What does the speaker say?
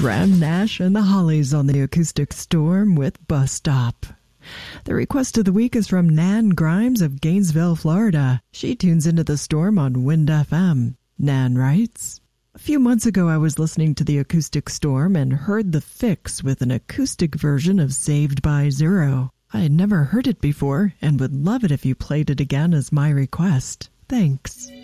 Graham Nash and the Hollies on the Acoustic Storm with Bus Stop. The request of the week is from Nan Grimes of Gainesville, Florida. She tunes into the storm on Wind FM. Nan writes, "A few months ago I was listening to the Acoustic Storm and heard The Fix with an acoustic version of Saved by Zero. I had never heard it before and would love it if you played it again as my request. Thanks."